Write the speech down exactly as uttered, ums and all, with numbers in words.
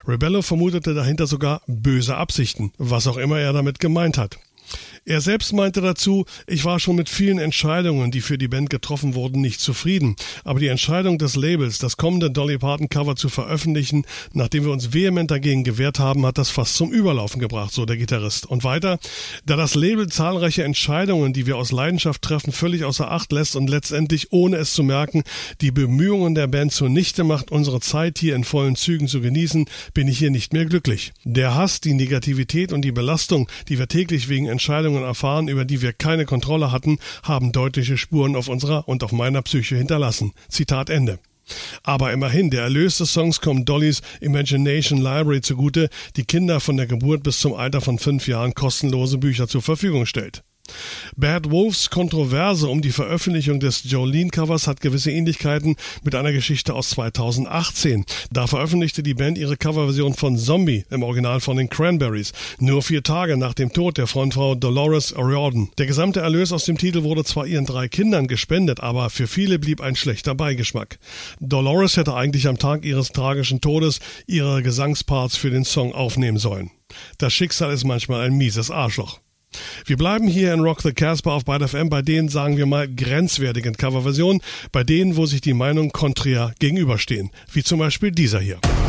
Rebello vermutete dahinter sogar böse Absichten, was auch immer er damit gemeint hat. Er selbst meinte dazu, ich war schon mit vielen Entscheidungen, die für die Band getroffen wurden, nicht zufrieden. Aber die Entscheidung des Labels, das kommende Dolly Parton Cover zu veröffentlichen, nachdem wir uns vehement dagegen gewehrt haben, hat das fast zum Überlaufen gebracht, so der Gitarrist. Und weiter, da das Label zahlreiche Entscheidungen, die wir aus Leidenschaft treffen, völlig außer Acht lässt und letztendlich, ohne es zu merken, die Bemühungen der Band zunichte macht, unsere Zeit hier in vollen Zügen zu genießen, bin ich hier nicht mehr glücklich. Der Hass, die Negativität und die Belastung, die wir täglich wegen Entscheidungen erfahren, über die wir keine Kontrolle hatten, haben deutliche Spuren auf unserer und auf meiner Psyche hinterlassen. Zitat Ende. Aber immerhin, der Erlös des Songs kommt Dollys Imagination Library zugute, die Kinder von der Geburt bis zum Alter von fünf Jahren kostenlose Bücher zur Verfügung stellt. Bad Wolves Kontroverse um die Veröffentlichung des Jolene-Covers hat gewisse Ähnlichkeiten mit einer Geschichte aus zweitausendachtzehn. Da veröffentlichte die Band ihre Coverversion von Zombie, im Original von den Cranberries, nur vier Tage nach dem Tod der Frontfrau Dolores O'Riordan. Der gesamte Erlös aus dem Titel wurde zwar ihren drei Kindern gespendet, aber für viele blieb ein schlechter Beigeschmack. Dolores hätte eigentlich am Tag ihres tragischen Todes ihre Gesangsparts für den Song aufnehmen sollen. Das Schicksal ist manchmal ein mieses Arschloch. Wir bleiben hier in Rock the Casbah auf Byte F M bei den, sagen wir mal, grenzwertigen Coverversionen, bei denen, wo sich die Meinungen konträr gegenüberstehen, wie zum Beispiel dieser hier.